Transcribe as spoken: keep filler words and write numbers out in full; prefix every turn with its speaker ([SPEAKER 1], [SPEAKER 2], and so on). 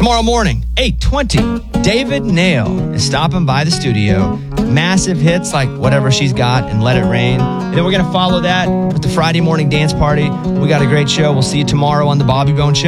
[SPEAKER 1] Tomorrow morning, eight twenty, David Nail is stopping by the studio. Massive hits like Whatever She's Got and Let It Rain. And then we're going to follow that with the Friday morning dance party. We got a great show. We'll see you tomorrow on the Bobby Bone Show.